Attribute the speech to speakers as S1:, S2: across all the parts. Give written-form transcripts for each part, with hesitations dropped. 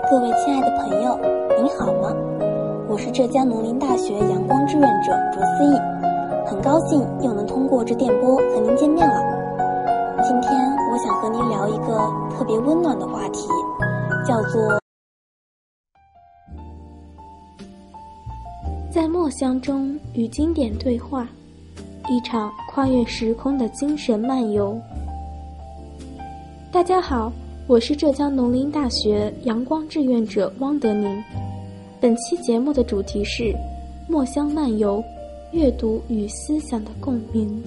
S1: 各位亲爱的朋友，您好吗？我是浙江农林大学阳光志愿者卓思义，很高兴又能通过这电波和您见面了。今天我想和您聊一个特别温暖的话题，叫做
S2: 在墨香中与经典对话，一场跨越时空的精神漫游。大家好，我是浙江农林大学阳光志愿者汪德宁。本期节目的主题是墨香漫游，阅读与思想的共鸣。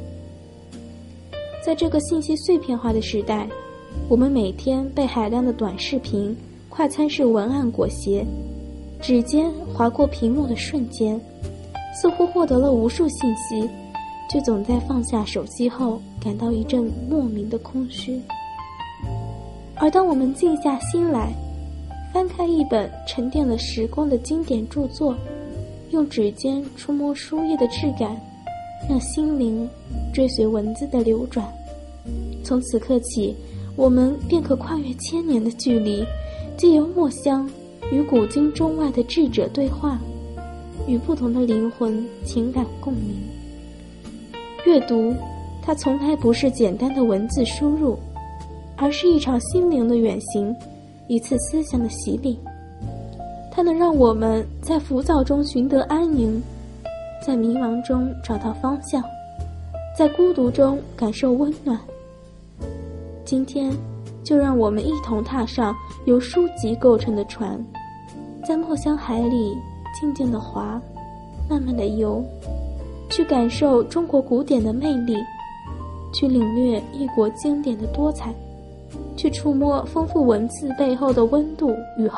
S2: 在这个信息碎片化的时代，我们每天被海量的短视频、快餐式文案裹挟，指尖划过屏幕的瞬间，似乎获得了无数信息，却总在放下手机后感到一阵莫名的空虚。而当我们静下心来，翻开一本沉淀了时光的经典著作，用指尖触摸书页的质感，让心灵追随文字的流转。从此刻起，我们便可跨越千年的距离，藉由墨香与古今中外的智者对话，与不同的灵魂情感共鸣。阅读，它从来不是简单的文字输入，而是一场心灵的远行，一次思想的洗礼。它能让我们在浮躁中寻得安宁，在迷茫中找到方向，在孤独中感受温暖。今天，就让我们一同踏上由书籍构成的船，在墨香海里静静地划，慢慢地游，去感受中国古典的魅力，去领略异国经典的多彩，去触摸丰富文字背后的温度与